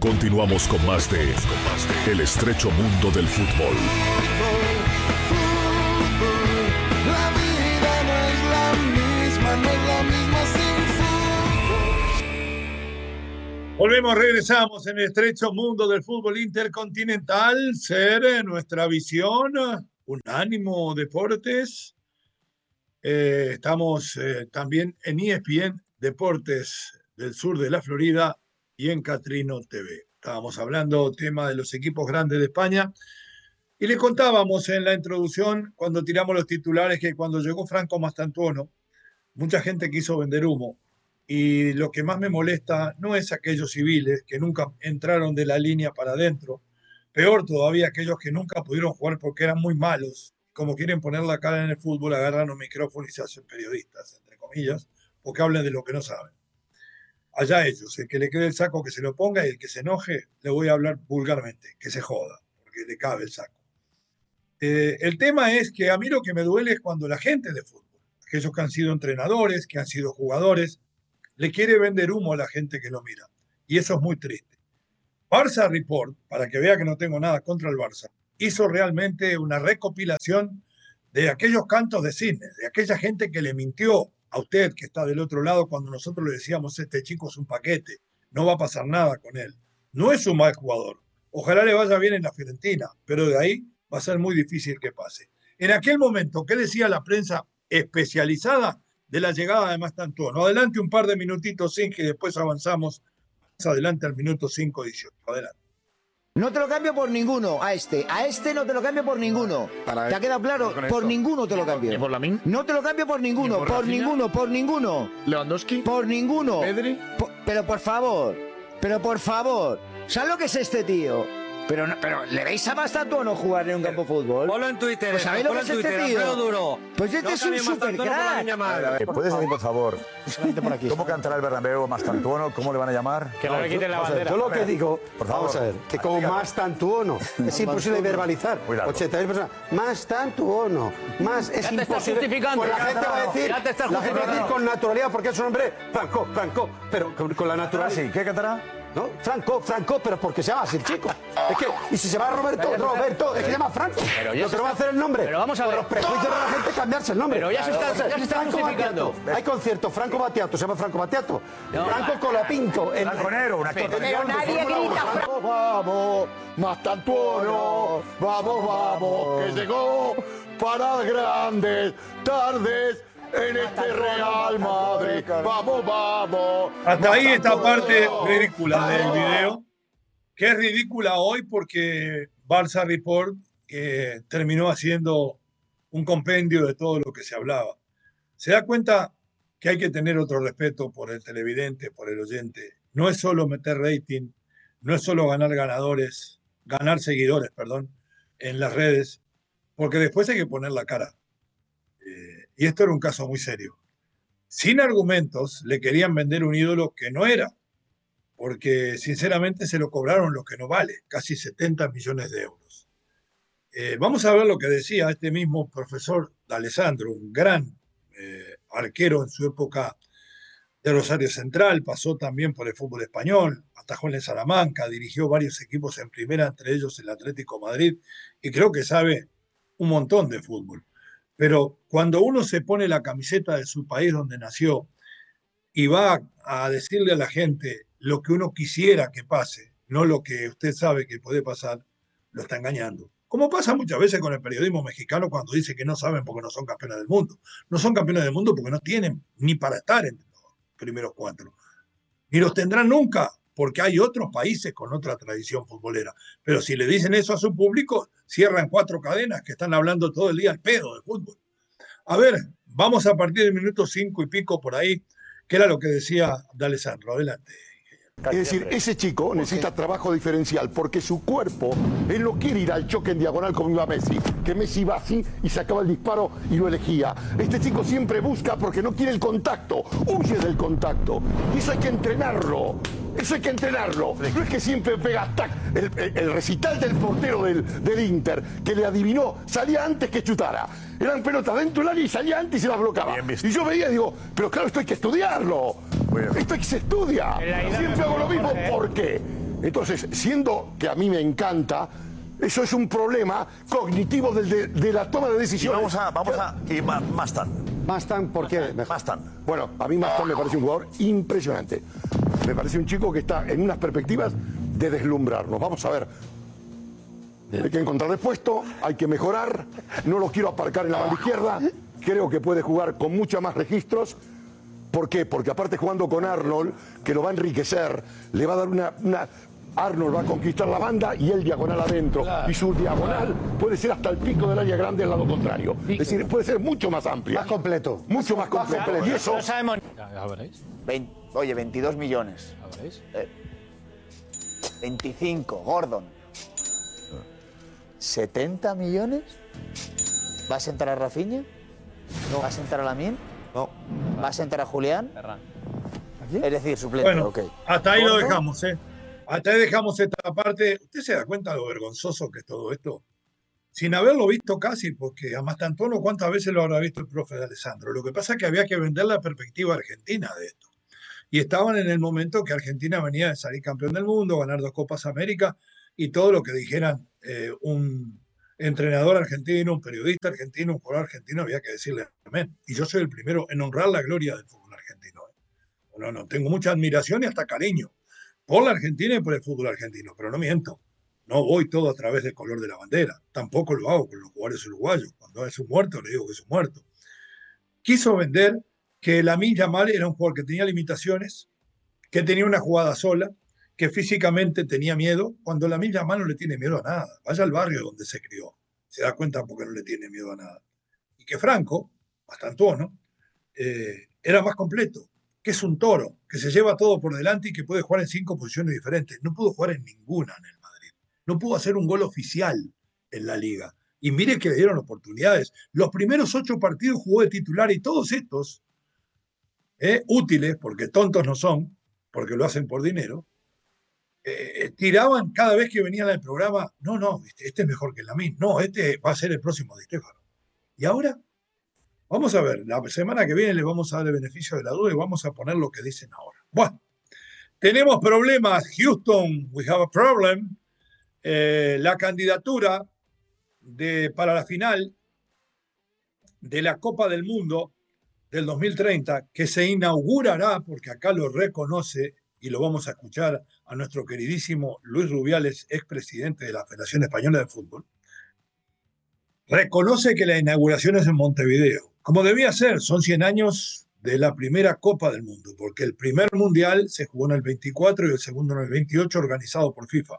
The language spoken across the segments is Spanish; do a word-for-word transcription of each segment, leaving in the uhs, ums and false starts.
Continuamos con más de El estrecho mundo del fútbol. La vida no es la misma, no es la misma sin fútbol. Volvemos, regresamos en el estrecho mundo del fútbol intercontinental. Ser nuestra visión, Unánimo Deportes. Eh, estamos eh, también en E S P N Deportes del sur de la Florida y en Catrino T V. Estábamos hablando tema de los equipos grandes de España y les contábamos en la introducción, cuando tiramos los titulares, que cuando llegó Franco Mastantuono, mucha gente quiso vender humo. Y lo que más me molesta no es aquellos civiles que nunca entraron de la línea para adentro, peor todavía aquellos que nunca pudieron jugar porque eran muy malos. Como quieren poner la cara en el fútbol, agarran un micrófono y se hacen periodistas, entre comillas, porque hablan de lo que no saben. Allá ellos, el que le quede el saco que se lo ponga y el que se enoje, le voy a hablar vulgarmente, que se joda, porque le cabe el saco. Eh, el tema es que a mí lo que me duele es cuando la gente de fútbol, aquellos que han sido entrenadores, que han sido jugadores, le quiere vender humo a la gente que lo mira. Y eso es muy triste. Barça Report, para que vea que no tengo nada contra el Barça, hizo realmente una recopilación de aquellos cantos de cisne, de aquella gente que le mintió a usted que está del otro lado cuando nosotros le decíamos, este chico es un paquete, no va a pasar nada con él. No es un mal jugador. Ojalá le vaya bien en la Fiorentina, pero de ahí va a ser muy difícil que pase. En aquel momento, ¿qué decía la prensa especializada de la llegada de Mastantuono? Adelante un par de minutitos, sin que después avanzamos más adelante al minuto cinco dieciocho. Adelante. No te lo cambio por ninguno a este. A este no te lo cambio por ninguno. ¿Te ha quedado claro? Por ninguno te lo cambio. ¿Y por Lamine? No te lo cambio por ninguno. por Por Rafinha? ninguno, por ninguno. ¿Lewandowski? Por ninguno. ¿Pedri? Po- pero por favor. Pero por favor. ¿Sabes lo que es este tío? Pero, no- pero ¿le veis a Mastantuono jugar en un campo de fútbol? Ponlo en Twitter. Pues ¿sabéis lo que ponlo es en este Twitter, tío? Alfredo Duro. Pues este No es un cambie Mastantuono por la supercrack. Viña Mal. ¿Puedes decir, por favor, por aquí. cómo cantará el Bernabéu Mastantuono? ¿Cómo le van a llamar? Que no le quiten la Vamos a ver, bandera. yo lo que digo, Por favor. vamos a ver, que como más tantuono, es imposible verbalizar. Muy largo. ochenta mil personas, más tantuono, más es Ya te estás imposible. justificando. Pues la gente va a decir, Ya te estás la gente va a decir justificando. con naturalidad, porque es un hombre Franco, Franco, pero con, con la Ah, naturalidad. sí, ¿qué cantará? ¿No? Franco, Franco, pero porque se llama así el chico. Es que, y si se va Roberto, Roberto, es que se llama Franco. Pero ya no se te va a hacer el nombre. Pero vamos a Por ver. los prejuicios de la gente cambiarse el nombre. Pero ya se está- Claro. ya se está Franco justificando. Battiato. Hay concierto, Franco Battiato, se llama Franco Battiato. No. Franco Colapinto. en- Blanco Negro, un actor. Pero nadie grita Vamos, vamos, Mastantuono, vamos, vamos, que llegó para grandes tardes en este Real Madrid. Vamos, vamos. Hasta ahí esta parte Mastantuono. ridícula del video, que es ridícula hoy porque Barça Report eh, terminó haciendo un compendio de todo lo que se hablaba. Se da cuenta que hay que tener otro respeto por el televidente, por el oyente. No es solo meter rating, no es solo ganar ganadores, ganar seguidores, perdón, en las redes, porque después hay que poner la cara. Eh, y esto era un caso muy serio. Sin argumentos, le querían vender un ídolo que no era, porque sinceramente se lo cobraron lo que no vale, casi setenta millones de euros. Eh, vamos a ver lo que decía este mismo profesor D'Alessandro, un gran eh, arquero en su época de Rosario Central, pasó también por el fútbol español, atajó en el Salamanca, dirigió varios equipos en primera, entre ellos el Atlético Madrid, y creo que sabe un montón de fútbol. Pero cuando uno se pone la camiseta de su país donde nació y va a decirle a la gente lo que uno quisiera que pase, no lo que usted sabe que puede pasar, lo está engañando. Como pasa muchas veces con el periodismo mexicano cuando dice que no saben porque no son campeones del mundo. No son campeones del mundo porque no tienen ni para estar entre los primeros cuatro. Ni los tendrán nunca porque hay otros países con otra tradición futbolera. Pero si le dicen eso a su público, cierran cuatro cadenas que están hablando todo el día al pedo de fútbol. A ver, vamos a partir del minuto cinco y pico por ahí, que era lo que decía D'Alessandro. Adelante. Es decir, ese chico necesita trabajo diferencial porque su cuerpo, él no quiere ir al choque en diagonal como iba Messi, que Messi iba así y sacaba el disparo y lo elegía. Este chico siempre busca porque no quiere el contacto, huye del contacto. Y eso hay que entrenarlo. Eso hay que entrenarlo. No es que siempre pega tac. El, el- el recital del portero del, del Inter, que le adivinó, salía antes que chutara. Eran pelotas dentro del área y salía antes y se las bloqueaba. Bien visto. Y yo veía y digo, pero claro, esto hay que estudiarlo. Muy bien. Esto hay que se estudia. En la ida Siempre me hago lo mismo. Jorge. ¿Por qué? Entonces, siendo que a mí me encanta, eso es un problema cognitivo del de, de la toma de Y decisiones. vamos a... Vamos a y Ma- Mastan. Mastan, ¿por qué? Mastan. Bueno, a mí Mastan me parece un jugador impresionante. Me parece un chico que está en unas perspectivas de deslumbrarnos. Vamos a ver. Hay que encontrarle puesto, hay que mejorar. No lo quiero aparcar en la banda izquierda. Creo que puede jugar con muchos más registros. ¿Por qué? Porque aparte jugando con Arnold, que lo va a enriquecer, le va a dar una... una Arnold va a conquistar la banda y el diagonal adentro. Claro. Y su diagonal puede ser hasta el pico del área grande al lado contrario. Es decir, puede ser mucho más amplia. Más completo. Mucho más completo. completo. Y eso... No sabemos. Ya, ya veréis. Vein- Oye, veintidós millones. Ya veréis. Eh, veinticinco, Gordon. ¿setenta millones? ¿Va a sentar a Rafinha? No. ¿Va a sentar a Lamine? No. ¿Va a sentar a Julián? Ferran. Es decir, suplente, Bueno, ok. hasta ahí lo ¿Gordo? dejamos, ¿eh? Hasta ahí dejamos esta parte. ¿Usted se da cuenta de lo vergonzoso que es todo esto? Sin haberlo visto casi, porque a Mastantuono, ¿cuántas veces lo habrá visto el profe de Alessandro? Lo que pasa es que había que vender la perspectiva argentina de esto. Y estaban en el momento que Argentina venía de salir campeón del mundo, ganar dos Copas América, y todo lo que dijeran eh, un entrenador argentino, un periodista argentino, un jugador argentino, había que decirle amén. Y yo soy el primero en honrar la gloria del fútbol argentino. No, no, tengo mucha admiración y hasta cariño por la Argentina y por el fútbol argentino, pero no miento. No voy todo a través del color de la bandera. Tampoco lo hago con los jugadores uruguayos. Cuando es un muerto, le digo que es un muerto. Quiso vender que Lamine Yamal era un jugador que tenía limitaciones, que tenía una jugada sola, que físicamente tenía miedo, cuando Lamine Yamal no le tiene miedo a nada. Vaya al barrio donde se crió. Se da cuenta porque no le tiene miedo a nada. Y que Franco, Mastantuono, eh, era más completo, que es un toro, que se lleva todo por delante y que puede jugar en cinco posiciones diferentes. No pudo jugar en ninguna en el Madrid. No pudo hacer un gol oficial en la liga. Y mire que le dieron oportunidades. Los primeros ocho partidos jugó de titular y todos estos, eh, útiles, porque tontos no son, porque lo hacen por dinero, eh, tiraban cada vez que venían al programa, no, no, este, este es mejor que Lamine, no, este va a ser el próximo Di Stéfano. Y ahora, vamos a ver, la semana que viene le vamos a dar el beneficio de la duda y vamos a poner lo que dicen ahora. Bueno, tenemos problemas, Houston, we have a problem. Eh, la candidatura de, para la final de la Copa del Mundo del dos mil treinta, que se inaugurará, porque acá lo reconoce y lo vamos a escuchar a nuestro queridísimo Luis Rubiales, expresidente de la Federación Española de Fútbol, reconoce que la inauguración es en Montevideo, como debía ser, son cien años de la primera Copa del Mundo, porque el primer Mundial se jugó en el veinticuatro y el segundo en el veintiocho, organizado por FIFA,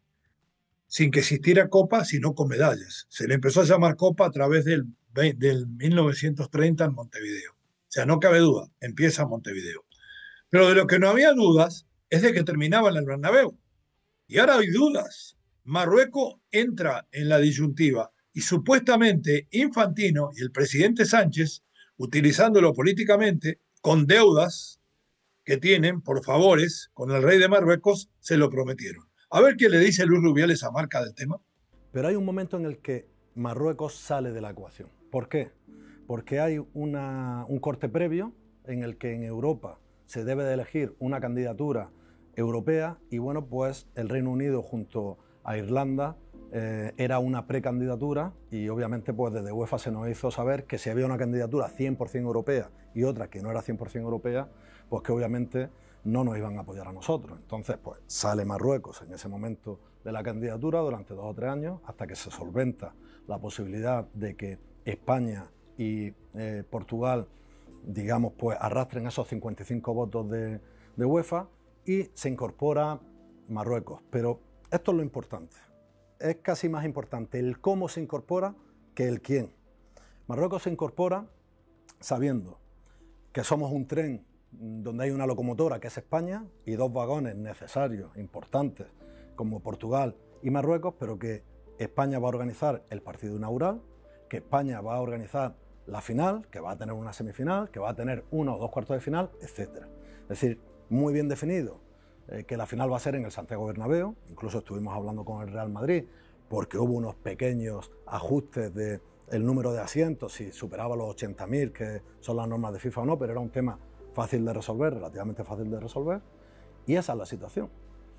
sin que existiera Copa, sino con medallas. Se le empezó a llamar Copa a través del, del mil novecientos treinta en Montevideo. O sea, no cabe duda, empieza en Montevideo. Pero de lo que no había dudas es de que terminaba en el Bernabéu. Y ahora hay dudas. Marruecos entra en la disyuntiva y supuestamente Infantino y el presidente Sánchez, utilizándolo políticamente, con deudas que tienen por favores con el rey de Marruecos, se lo prometieron. A ver qué le dice Luis Rubiales a Marca del tema. Pero hay un momento en el que Marruecos sale de la ecuación. ¿Por qué? Porque hay una, un corte previo en el que en Europa se debe de elegir una candidatura europea y bueno, pues el Reino Unido junto a Irlanda eh, era una precandidatura y obviamente pues desde UEFA se nos hizo saber que si había una candidatura cien por cien europea y otra que no era cien por cien europea, pues que obviamente no nos iban a apoyar a nosotros. Entonces pues sale Marruecos en ese momento de la candidatura durante dos o tres años hasta que se solventa la posibilidad de que España y eh, Portugal, digamos, pues arrastren esos cincuenta y cinco votos de, de UEFA y se incorpora Marruecos. Pero esto es lo importante, es casi más importante el cómo se incorpora que el quién. Marruecos se incorpora sabiendo que somos un tren donde hay una locomotora que es España y dos vagones necesarios, importantes, como Portugal y Marruecos, pero que España va a organizar el partido inaugural, que España va a organizar la final, que va a tener una semifinal, que va a tener uno o dos cuartos de final, etcétera. Es decir, muy bien definido eh, que la final va a ser en el Santiago Bernabéu, incluso estuvimos hablando con el Real Madrid, porque hubo unos pequeños ajustes del número de asientos, si superaba los ochenta mil, que son las normas de FIFA o no, pero era un tema fácil de resolver, relativamente fácil de resolver, y esa es la situación.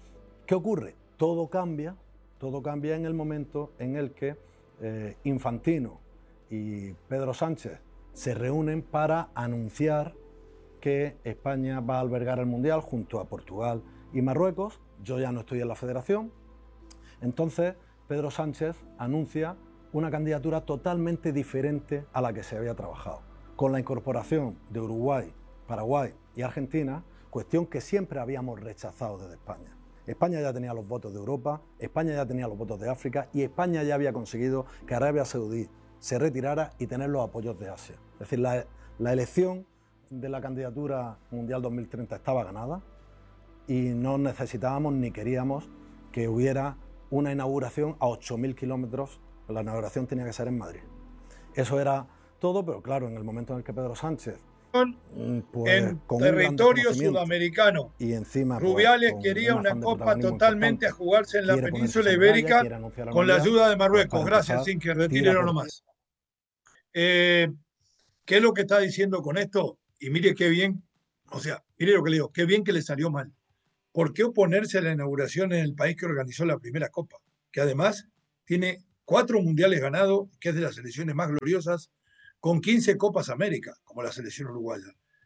¿Qué ocurre? Todo cambia, todo cambia en el momento en el que eh, Infantino y Pedro Sánchez se reúnen para anunciar que España va a albergar el Mundial junto a Portugal y Marruecos. Yo ya no estoy en la federación. Entonces, Pedro Sánchez anuncia una candidatura totalmente diferente a la que se había trabajado, con la incorporación de Uruguay, Paraguay y Argentina, cuestión que siempre habíamos rechazado desde España. España ya tenía los votos de Europa, España ya tenía los votos de África y España ya había conseguido que Arabia Saudí se retirara y tener los apoyos de Asia. Es decir, la, la elección de la candidatura mundial dos mil treinta estaba ganada y no necesitábamos ni queríamos que hubiera una inauguración a ocho mil kilómetros. La inauguración tenía que ser en Madrid. Eso era todo, pero claro, en el momento en el que Pedro Sánchez, pues, en con territorio sudamericano, y encima Rubiales pues, quería una copa totalmente a jugarse en la península ibérica con la ayuda de Marruecos. Gracias, Sinker, retírelo nomás. Eh, ¿Qué es lo que está diciendo con esto? Y mire qué bien, o sea, mire lo que le digo, qué bien que le salió mal. ¿Por qué oponerse a la inauguración en el país que organizó la primera copa? Que además tiene cuatro mundiales ganados, que es de las selecciones más gloriosas, con quince Copas América, como la selección uruguaya.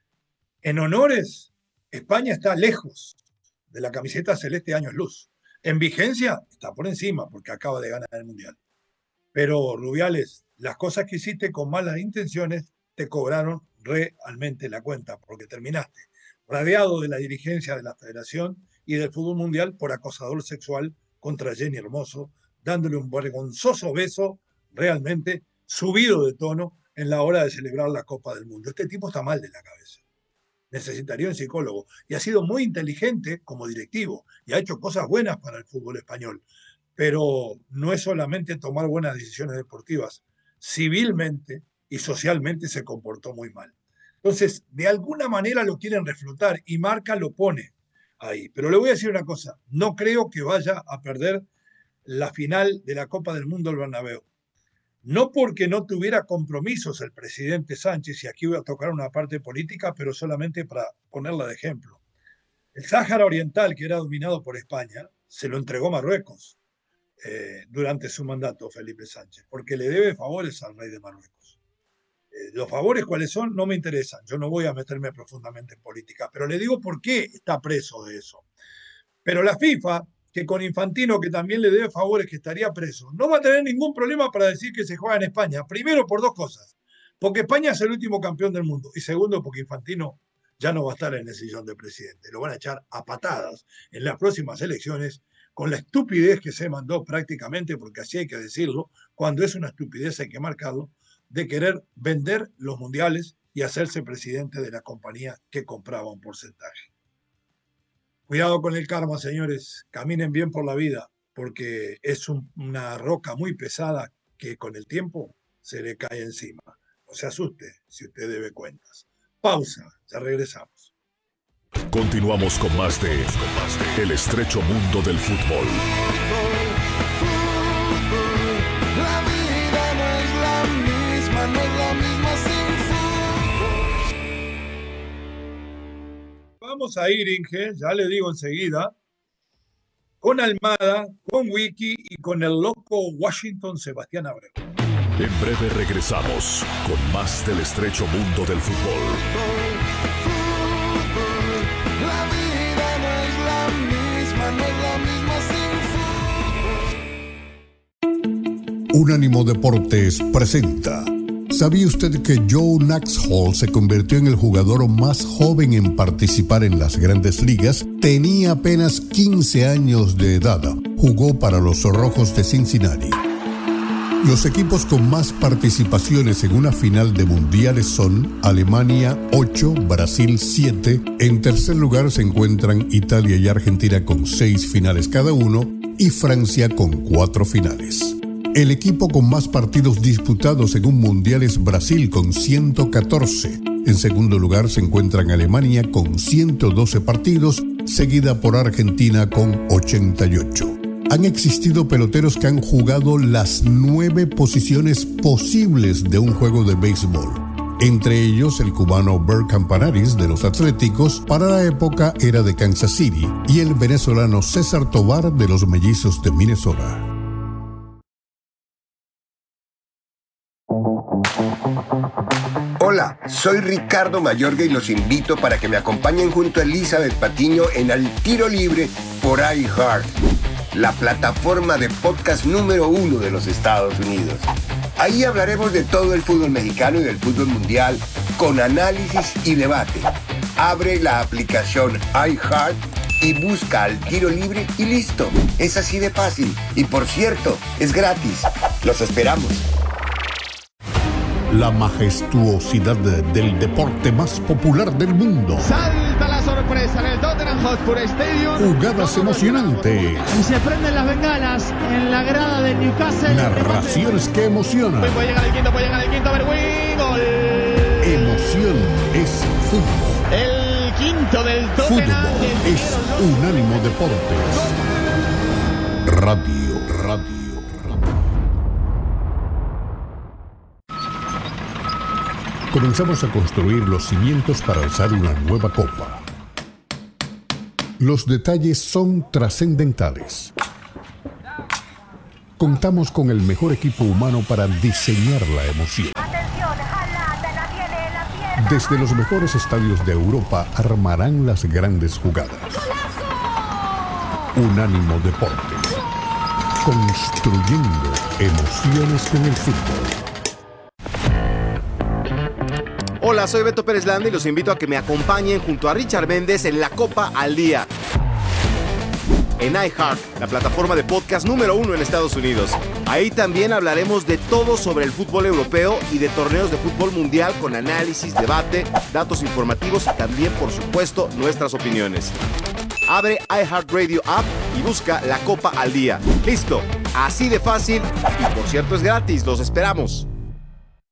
En honores, España está lejos de la camiseta celeste años luz. En vigencia, está por encima, porque acaba de ganar el mundial. Pero, Rubiales, las cosas que hiciste con malas intenciones te cobraron realmente la cuenta, porque terminaste radiado de la dirigencia de la Federación y del Fútbol Mundial por acosador sexual contra Jenny Hermoso, dándole un vergonzoso beso realmente subido de tono en la hora de celebrar la Copa del Mundo. Este tipo está mal de la cabeza. Necesitaría un psicólogo. Y ha sido muy inteligente como directivo y ha hecho cosas buenas para el fútbol español. Pero no es solamente tomar buenas decisiones deportivas. Civilmente y socialmente se comportó muy mal. Entonces, de alguna manera lo quieren reflotar y Marca lo pone ahí. Pero le voy a decir una cosa. No creo que vaya a perder la final de la Copa del Mundo del Bernabéu. No porque no tuviera compromisos el presidente Sánchez, y aquí voy a tocar una parte política, pero solamente para ponerla de ejemplo. El Sáhara Oriental, que era dominado por España, se lo entregó Marruecos eh, durante su mandato, Felipe Sánchez, porque le debe favores al rey de Marruecos. Eh, los favores cuáles son no me interesan, yo no voy a meterme profundamente en política, pero le digo por qué está preso de eso. Pero la FIFA, que con Infantino, que también le debe favores, que estaría preso, no va a tener ningún problema para decir que se juega en España. Primero, por dos cosas. Porque España es el último campeón del mundo. Y segundo, porque Infantino ya no va a estar en el sillón de presidente. Lo van a echar a patadas en las próximas elecciones con la estupidez que se mandó prácticamente, porque así hay que decirlo, cuando es una estupidez hay que marcarlo, de querer vender los mundiales y hacerse presidente de la compañía que compraba un porcentaje. Cuidado con el karma, señores. Caminen bien por la vida, porque es un, una roca muy pesada que con el tiempo se le cae encima. No se asuste si usted debe cuentas. Pausa, ya regresamos. Continuamos con más de El Estrecho Mundo del Fútbol. La vida no es la misma, no es la misma sin fútbol. Vamos a ir, Inge, ya le digo enseguida, con Almada, con Wiki y con el loco Washington Sebastián Abreu. En breve regresamos con más del Estrecho Mundo del Fútbol. La vida no es la misma, no es la misma sin fútbol. Unánimo Deportes presenta. ¿Sabía usted que Joe Naxhall se convirtió en el jugador más joven en participar en las Grandes Ligas? Tenía apenas quince años de edad. Jugó para los Rojos de Cincinnati. Los equipos con más participaciones en una final de mundiales son Alemania ocho, Brasil siete. En tercer lugar se encuentran Italia y Argentina con seis finales cada uno y Francia con cuatro finales. El equipo con más partidos disputados en un mundial es Brasil con ciento catorce. En segundo lugar se encuentran Alemania con ciento doce partidos, seguida por Argentina con ochenta y ocho. Han existido peloteros que han jugado las nueve posiciones posibles de un juego de béisbol. entre ellos el cubano Bert Campanaris de los Atléticos, para la época era de Kansas City, y el venezolano César Tovar de los Mellizos de Minnesota. Hola, soy Ricardo Mayorga y los invito para que me acompañen junto a Elizabeth Patiño en Al Tiro Libre por iHeart, la plataforma de podcast número uno de los Estados Unidos. Ahí hablaremos de todo el fútbol mexicano y del fútbol mundial con análisis y debate. Abre la aplicación iHeart y busca Al Tiro Libre y listo. Es así de fácil. Y por cierto, es gratis. Los esperamos. La majestuosidad del deporte más popular del mundo. Salta la sorpresa en el Tottenham Hotspur Stadium. Jugadas emocionantes. Y se prenden las bengalas en la grada de Newcastle. Narraciones que emocionan. Puede llegar el quinto, puede llegar el quinto, Berwin. Gol. Emoción es fútbol. El quinto del Tottenham. Fútbol es Unánimo Deportes. Radio, radio. Comenzamos a construir los cimientos para alzar una nueva copa. Los detalles son trascendentales. Contamos con el mejor equipo humano para diseñar la emoción. Desde los mejores estadios de Europa armarán las grandes jugadas. Unánimo Deportes. Construyendo emociones con el fútbol. Hola, soy Beto Pérez Landa y los invito a que me acompañen junto a Richard Méndez en La Copa al Día. En iHeart, la plataforma de podcast número uno en Estados Unidos. Ahí también hablaremos de todo sobre el fútbol europeo y de torneos de fútbol mundial con análisis, debate, datos informativos y también, por supuesto, nuestras opiniones. Abre iHeartRadio App y busca La Copa al Día. ¡Listo! Así de fácil y, por cierto, es gratis. ¡Los esperamos!